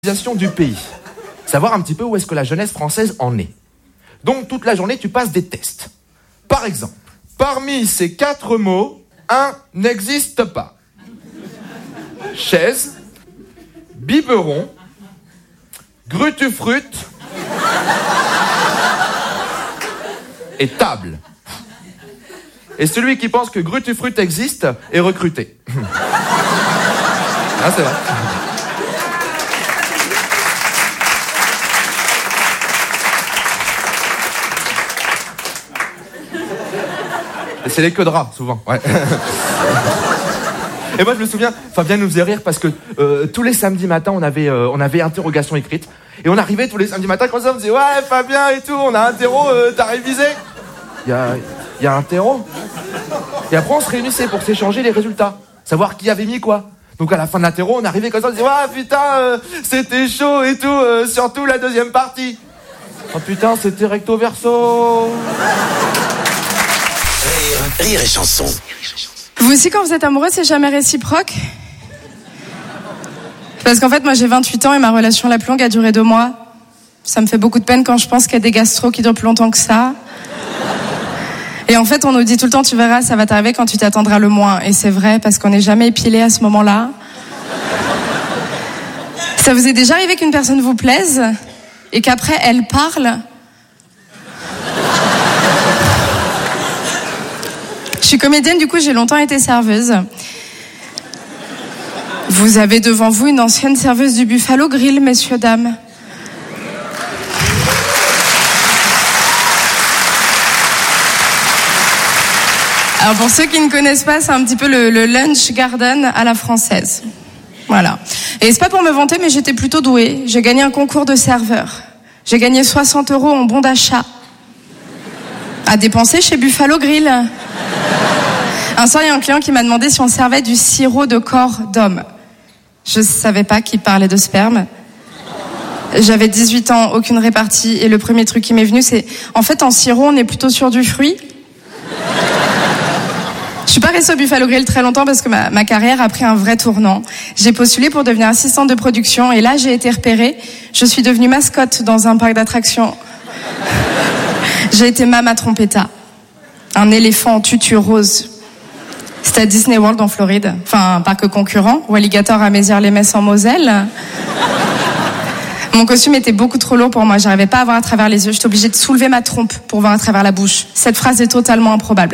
Du pays. Savoir un petit peu où est-ce que la jeunesse française en est. Donc toute la journée, tu passes des tests. Par exemple, parmi ces 4 mots, un n'existe pas. Chaise, biberon, grutufrute et table. Et celui qui pense que grutufrute existe est recruté. Ah, c'est vrai. C'est les queues de rats, souvent, ouais. Et moi, je me souviens, Fabien nous faisait rire parce que tous les samedis matins, on avait interrogation écrite. Et on arrivait tous les samedis matins, comme ça, on me disait, ouais, Fabien et tout, on a interro, t'as révisé? Il y a interro. Et après, on se réunissait pour s'échanger les résultats. Savoir qui avait mis quoi. Donc, à la fin de l'interro, on arrivait comme ça, on disait, ouais, putain, c'était chaud et tout, surtout la deuxième partie. Oh putain, c'était recto verso. Rire et chanson. Vous aussi, quand vous êtes amoureux, c'est jamais réciproque? Parce qu'en fait, moi, j'ai 28 ans et ma relation la plus longue a duré 2 mois. Ça me fait beaucoup de peine quand je pense qu'il y a des gastros qui durent plus longtemps que ça. Et en fait, on nous dit tout le temps, tu verras, ça va t'arriver quand tu t'attendras le moins. Et c'est vrai, parce qu'on n'est jamais épilé à ce moment-là. Ça vous est déjà arrivé qu'une personne vous plaise et qu'après, elle parle? Je suis comédienne, du coup, j'ai longtemps été serveuse. Vous avez devant vous une ancienne serveuse du Buffalo Grill, messieurs, dames. Alors, pour ceux qui ne connaissent pas, c'est un petit peu le lunch garden à la française. Voilà. Et c'est pas pour me vanter, mais j'étais plutôt douée. J'ai gagné un concours de serveur. J'ai gagné 60 € en bon d'achat. À dépenser chez Buffalo Grill. Un soir, il y a un client qui m'a demandé si on servait du sirop de corps d'homme. Je savais pas qu'il parlait de sperme. J'avais 18 ans, aucune répartie, et le premier truc qui m'est venu, c'est... En fait, en sirop, on est plutôt sur du fruit. Je suis pas restée au Buffalo Grill très longtemps parce que ma carrière a pris un vrai tournant. J'ai postulé pour devenir assistante de production, et là, j'ai été repérée. Je suis devenue mascotte dans un parc d'attractions. J'ai été Mama Trompetta, un éléphant en tutu rose. C'était à Disney World en Floride, enfin un parc concurrent, ou Alligator à Mézières-les-Messes en Moselle. Mon costume était beaucoup trop lourd pour moi, j'arrivais pas à voir à travers les yeux, j'étais obligée de soulever ma trompe pour voir à travers la bouche. Cette phrase est totalement improbable.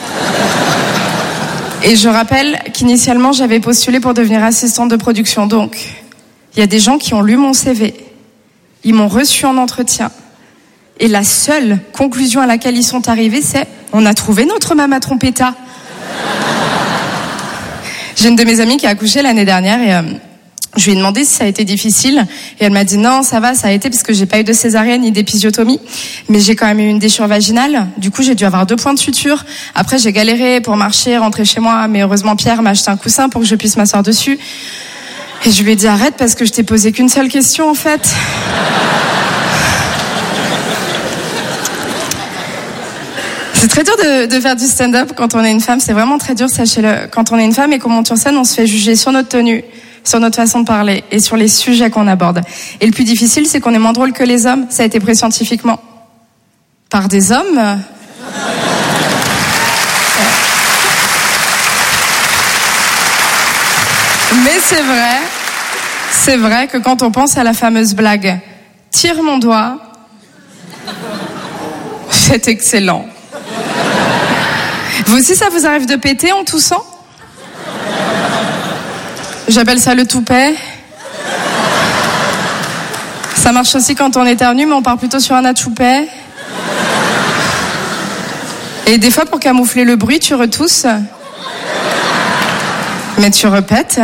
Et je rappelle qu'initialement j'avais postulé pour devenir assistante de production, donc il y a des gens qui ont lu mon CV, ils m'ont reçu en entretien, et la seule conclusion à laquelle ils sont arrivés, c'est « on a trouvé notre Mama Trompetta ». J'ai une de mes amies qui a accouché l'année dernière et je lui ai demandé si ça a été difficile. Et elle m'a dit non, ça va, ça a été parce que j'ai pas eu de césarienne ni d'épisiotomie. Mais j'ai quand même eu une déchirure vaginale. Du coup, j'ai dû avoir 2 points de suture. Après, j'ai galéré pour marcher, rentrer chez moi. Mais heureusement, Pierre m'a acheté un coussin pour que je puisse m'asseoir dessus. Et je lui ai dit arrête parce que je t'ai posé qu'une seule question en fait. C'est très dur de faire du stand-up quand on est une femme, c'est vraiment très dur, sachez-le. Quand on est une femme et qu'on monte sur scène, on se fait juger sur notre tenue, sur notre façon de parler et sur les sujets qu'on aborde. Et le plus difficile, c'est qu'on est moins drôle que les hommes, ça a été prouvé scientifiquement. Par des hommes. Mais c'est vrai que quand on pense à la fameuse blague « tire mon doigt », c'est excellent. Vous aussi, ça vous arrive de péter en toussant? J'appelle ça le toupet. Ça marche aussi quand on éternue, mais on part plutôt sur un atchoupet. Et des fois, pour camoufler le bruit, tu retousses. Mais tu répètes.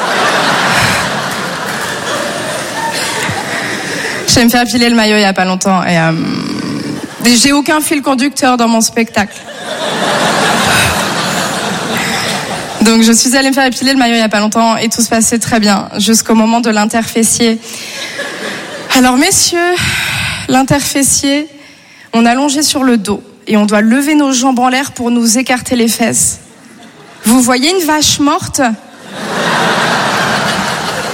J'ai me faire piler le maillot il y a pas longtemps et j'ai aucun fil conducteur dans mon spectacle. Donc je suis allée me faire épiler le maillot il y a pas longtemps et tout se passait très bien jusqu'au moment de l'interfessier. Alors messieurs, l'interfessier, on est allongé sur le dos et on doit lever nos jambes en l'air pour nous écarter les fesses. Vous voyez une vache morte ?